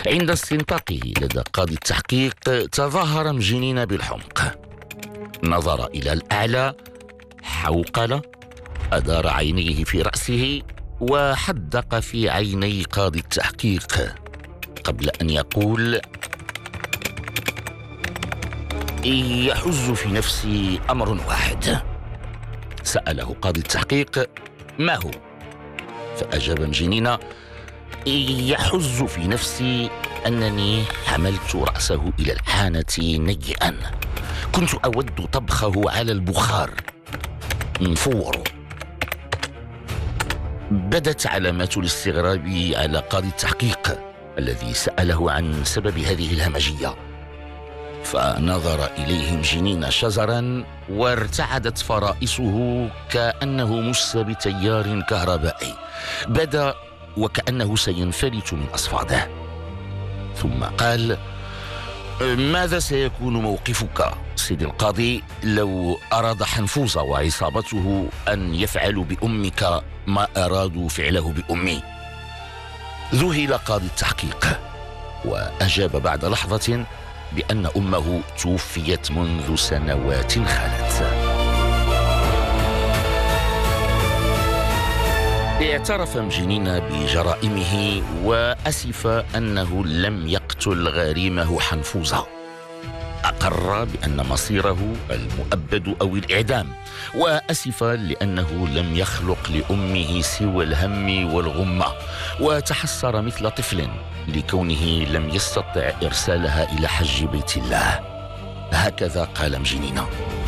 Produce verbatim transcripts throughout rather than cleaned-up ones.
عند استنطاقه لدى قاضي التحقيق تظاهر مجنين بالحمق، نظر إلى الأعلى، حوقل، أدار عينيه في رأسه وحدق في عيني قاضي التحقيق قبل أن يقول: يحز في نفسي أمر واحد. سأله قاضي التحقيق: ما هو؟ فأجاب مجنين: يحز في نفسي أنني حملت رأسه إلى الحانة نيئا، كنت أود طبخه على البخار مفور. بدت علامات الاستغراب على قاضي التحقيق الذي سأله عن سبب هذه الهمجية، فنظر إليه مجنين شزرا وارتعدت فرائصه كأنه مس بتيار كهربائي، بدا وكأنه سينفلت من أصفاده، ثم قال: ماذا سيكون موقفك سيدي القاضي لو أراد حنفوز وعصابته أن يفعلوا بأمك ما أرادوا فعله بأمي؟ ذهل قاضي التحقيق وأجاب بعد لحظة بأن أمه توفيت منذ سنوات خلت. اعترف مجنين بجرائمه وأسف أنه لم يقتل غريمه حنفوزة. أقر بأن مصيره المؤبد أو الإعدام، وأسف لأنه لم يخلق لأمه سوى الهم والغمة، وتحسر مثل طفل لكونه لم يستطع إرسالها إلى حج بيت الله. هكذا قال مجنين.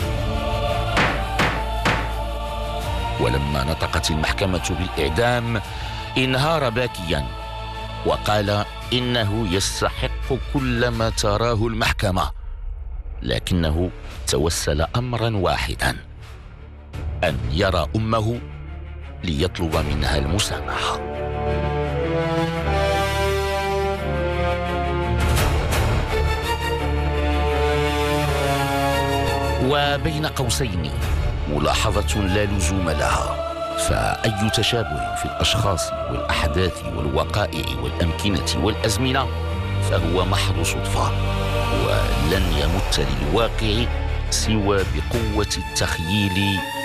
ولما نطقت المحكمة بالإعدام انهار باكيا وقال إنه يستحق كل ما تراه المحكمة، لكنه توسل أمرا واحدا: أن يرى أمه ليطلب منها المسامحة. وبين قوسين ملاحظة لا لزوم لها، فأي تشابه في الأشخاص والأحداث والوقائع والأمكنة والأزمنة فهو محض صدفة، ولن يمت للواقع سوى بقوة التخييل